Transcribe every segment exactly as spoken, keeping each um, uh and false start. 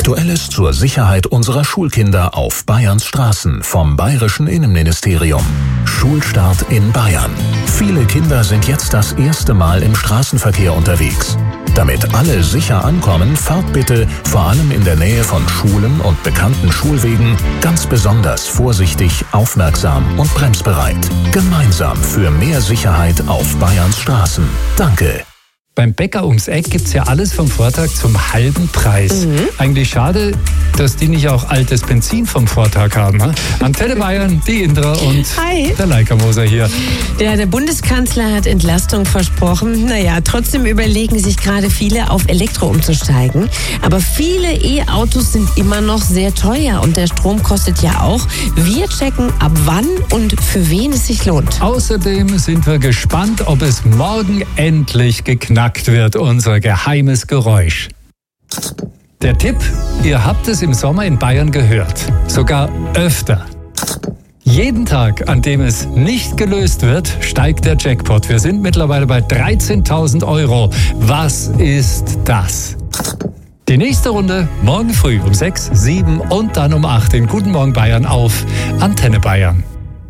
Aktuelles zur Sicherheit unserer Schulkinder auf Bayerns Straßen vom Bayerischen Innenministerium. Schulstart in Bayern. Viele Kinder sind jetzt das erste Mal im Straßenverkehr unterwegs. Damit alle sicher ankommen, fahrt bitte, vor allem in der Nähe von Schulen und bekannten Schulwegen, ganz besonders vorsichtig, aufmerksam und bremsbereit. Gemeinsam für mehr Sicherheit auf Bayerns Straßen. Danke. Beim Bäcker ums Eck gibt's ja alles vom Vortag zum halben Preis. Mhm. Eigentlich schade, dass die nicht auch altes Benzin vom Vortag haben. He? Antenne Bayern, die Indra und Hi. Der Leica Moser hier. Der, der Bundeskanzler hat Entlastung versprochen. Naja, trotzdem überlegen sich gerade viele, auf Elektro umzusteigen. Aber viele E-Autos sind immer noch sehr teuer und der Strom kostet ja auch. Wir checken, ab wann und für wen es sich lohnt. Außerdem sind wir gespannt, ob es morgen endlich geknackt wird, unser geheimes Geräusch. Der Tipp, ihr habt es im Sommer in Bayern gehört, sogar öfter. Jeden Tag, an dem es nicht gelöst wird, steigt der Jackpot. Wir sind mittlerweile bei dreizehntausend Euro. Was ist das? Die nächste Runde morgen früh um sechs, sieben und dann um acht in Guten Morgen Bayern auf Antenne Bayern.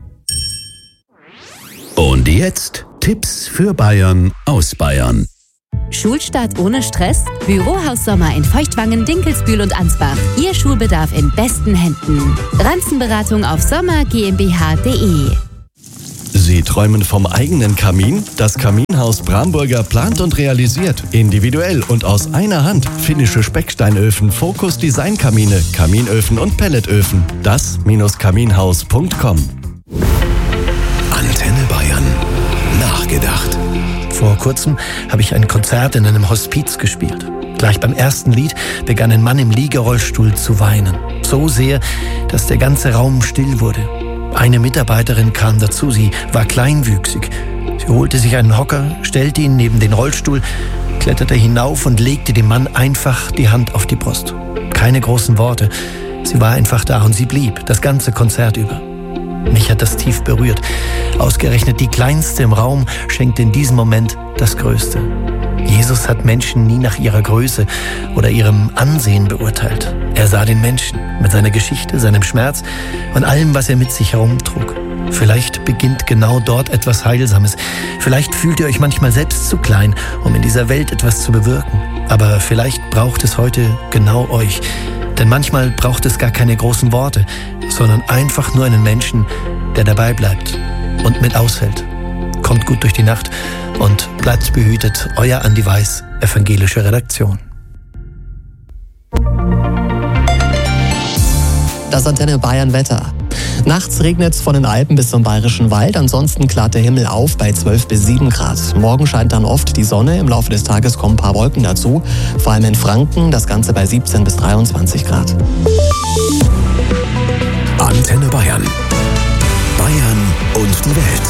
Und jetzt Tipps für Bayern aus Bayern. Schulstart ohne Stress? Bürohaus Sommer in Feuchtwangen, Dinkelsbühl und Ansbach. Ihr Schulbedarf in besten Händen. Ranzenberatung auf sommer GmbH punkt de. Sie träumen vom eigenen Kamin? Das Kaminhaus Bramburger plant und realisiert. Individuell und aus einer Hand. Finnische Specksteinöfen, Fokus Designkamine, Kaminöfen und Pelletöfen. das Kaminhaus punkt com. Antenne Bayern. Nachgedacht. Vor kurzem habe ich ein Konzert in einem Hospiz gespielt. Gleich beim ersten Lied begann ein Mann im Liegerollstuhl zu weinen. So sehr, dass der ganze Raum still wurde. Eine Mitarbeiterin kam dazu, sie war kleinwüchsig. Sie holte sich einen Hocker, stellte ihn neben den Rollstuhl, kletterte hinauf und legte dem Mann einfach die Hand auf die Brust. Keine großen Worte. Sie war einfach da und sie blieb, das ganze Konzert über. Mich hat das tief berührt. Ausgerechnet die Kleinste im Raum schenkte in diesem Moment das Größte. Jesus hat Menschen nie nach ihrer Größe oder ihrem Ansehen beurteilt. Er sah den Menschen mit seiner Geschichte, seinem Schmerz und allem, was er mit sich herumtrug. Vielleicht beginnt genau dort etwas Heilsames. Vielleicht fühlt ihr euch manchmal selbst zu klein, um in dieser Welt etwas zu bewirken. Aber vielleicht braucht es heute genau euch. Denn manchmal braucht es gar keine großen Worte, sondern einfach nur einen Menschen, der dabei bleibt und mit aushält. Kommt gut durch die Nacht und bleibt behütet. Euer Andi Weiß, Evangelische Redaktion. Das Antenne Bayern Wetter. Nachts regnet es von den Alpen bis zum Bayerischen Wald, ansonsten klart der Himmel auf bei zwölf bis sieben Grad. Morgen scheint dann oft die Sonne, im Laufe des Tages kommen ein paar Wolken dazu, vor allem in Franken, das Ganze bei siebzehn bis dreiundzwanzig Grad. Antenne Bayern. Bayern und die Welt.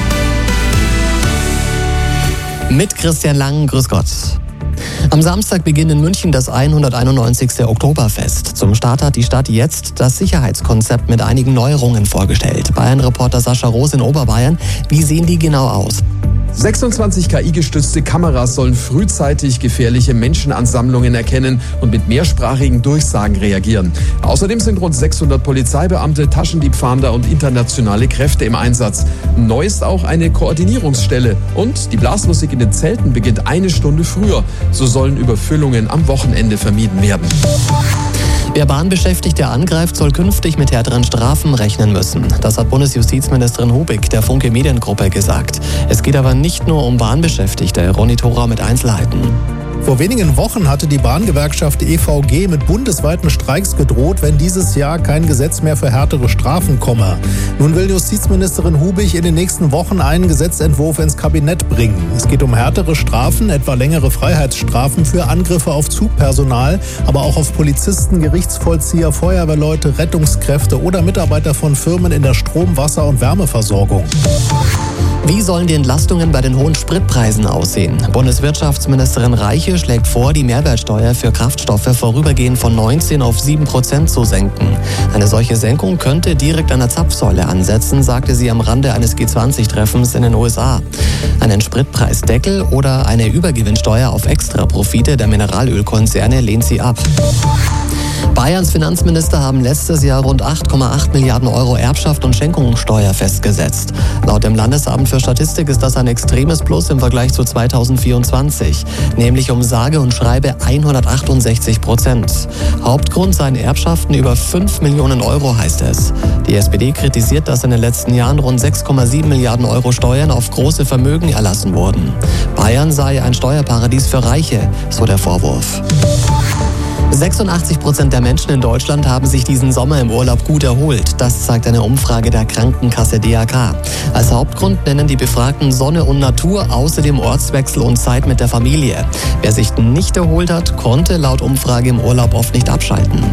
Mit Christian Lang, grüß Gott. Am Samstag beginnt in München das hunderteinundneunzigste Oktoberfest. Zum Start hat die Stadt jetzt das Sicherheitskonzept mit einigen Neuerungen vorgestellt. Bayern-Reporter Sascha Roos in Oberbayern. Wie sehen die genau aus? sechsundzwanzig K I-gestützte Kameras sollen frühzeitig gefährliche Menschenansammlungen erkennen und mit mehrsprachigen Durchsagen reagieren. Außerdem sind rund sechshundert Polizeibeamte, Taschendiebfahnder und internationale Kräfte im Einsatz. Neu ist auch eine Koordinierungsstelle und die Blasmusik in den Zelten beginnt eine Stunde früher. So sollen Überfüllungen am Wochenende vermieden werden. Wer Bahnbeschäftigte angreift, soll künftig mit härteren Strafen rechnen müssen. Das hat Bundesjustizministerin Hubig der Funke Mediengruppe gesagt. Es geht aber nicht nur um Bahnbeschäftigte. Ronny Thorau mit Einzelheiten. Vor wenigen Wochen hatte die Bahngewerkschaft E V G mit bundesweiten Streiks gedroht, wenn dieses Jahr kein Gesetz mehr für härtere Strafen komme. Nun will Justizministerin Hubig in den nächsten Wochen einen Gesetzentwurf ins Kabinett bringen. Es geht um härtere Strafen, etwa längere Freiheitsstrafen für Angriffe auf Zugpersonal, aber auch auf Polizisten, Gerichtsvollzieher, Feuerwehrleute, Rettungskräfte oder Mitarbeiter von Firmen in der Strom-, Wasser- und Wärmeversorgung. Wie sollen die Entlastungen bei den hohen Spritpreisen aussehen? Bundeswirtschaftsministerin Reiche schlägt vor, die Mehrwertsteuer für Kraftstoffe vorübergehend von neunzehn auf sieben Prozent zu senken. Eine solche Senkung könnte direkt an der Zapfsäule ansetzen, sagte sie am Rande eines G zwanzig Treffens in den U S A. Einen Spritpreisdeckel oder eine Übergewinnsteuer auf Extraprofite der Mineralölkonzerne lehnt sie ab. Bayerns Finanzminister haben letztes Jahr rund acht Komma acht Milliarden Euro Erbschaft und Schenkungssteuer festgesetzt. Laut dem Landesamt für Statistik ist das ein extremes Plus im Vergleich zu zweitausendvierundzwanzig, nämlich um sage und schreibe hundertachtundsechzig Prozent. Hauptgrund seien Erbschaften über fünf Millionen Euro, heißt es. Die S P D kritisiert, dass in den letzten Jahren rund sechs Komma sieben Milliarden Euro Steuern auf große Vermögen erlassen wurden. Bayern sei ein Steuerparadies für Reiche, so der Vorwurf. sechsundachtzig Prozent der Menschen in Deutschland haben sich diesen Sommer im Urlaub gut erholt. Das zeigt eine Umfrage der Krankenkasse D A K. Als Hauptgrund nennen die Befragten Sonne und Natur, außerdem Ortswechsel und Zeit mit der Familie. Wer sich nicht erholt hat, konnte laut Umfrage im Urlaub oft nicht abschalten.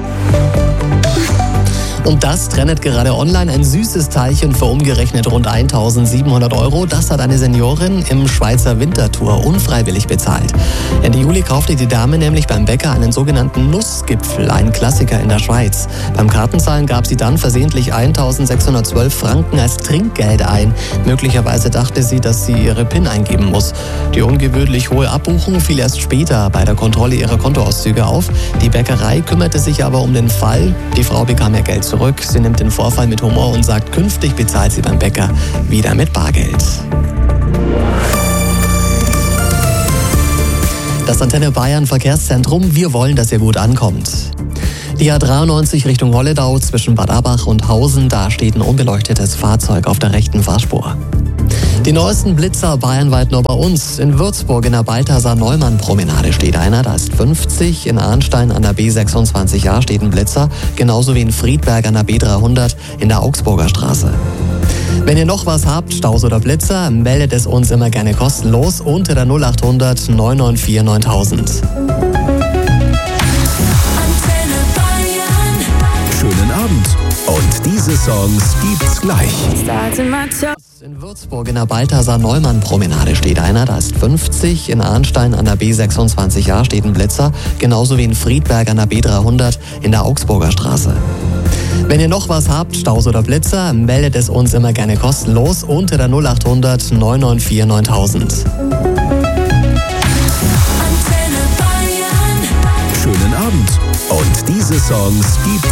Und das trennt gerade online ein süßes Teilchen für umgerechnet rund eintausendsiebenhundert Euro. Das hat eine Seniorin im Schweizer Winterthur unfreiwillig bezahlt. Ende Juli kaufte die Dame nämlich beim Bäcker einen sogenannten Nussgipfel, ein Klassiker in der Schweiz. Beim Kartenzahlen gab sie dann versehentlich eintausendsechshundertzwölf Franken als Trinkgeld ein. Möglicherweise dachte sie, dass sie ihre PIN eingeben muss. Die ungewöhnlich hohe Abbuchung fiel erst später bei der Kontrolle ihrer Kontoauszüge auf. Die Bäckerei kümmerte sich aber um den Fall. Die Frau bekam ihr Geld zurück. Sie nimmt den Vorfall mit Humor und sagt, künftig bezahlt sie beim Bäcker wieder mit Bargeld. Das Antenne Bayern Verkehrszentrum, wir wollen, dass ihr gut ankommt. Die A dreiundneunzig Richtung Holledau zwischen Bad Abbach und Hausen, da steht ein unbeleuctetes Fahrzeug auf der rechten Fahrspur. Die neuesten Blitzer bayernweit nur bei uns. In Würzburg in der Balthasar-Neumann-Promenade steht einer, da ist fünfzig. In Arnstein an der B sechsundzwanzig A steht ein Blitzer. Genauso wie in Friedberg an der B dreihundert in der Augsburger Straße. Wenn ihr noch was habt, Staus oder Blitzer, meldet es uns immer gerne kostenlos unter der null achthundert neun neun vier neuntausend. Schönen Abend. Und diese Songs gibt's gleich. In Würzburg in der Balthasar-Neumann-Promenade steht einer, da ist fünfzig. In Arnstein an der B sechsundzwanzig A steht ein Blitzer. Genauso wie in Friedberg an der B dreihundert in der Augsburger Straße. Wenn ihr noch was habt, Staus oder Blitzer, meldet es uns immer gerne kostenlos unter der null achthundert neun neun vier neuntausend. Schönen Abend. Und diese Songs gibt's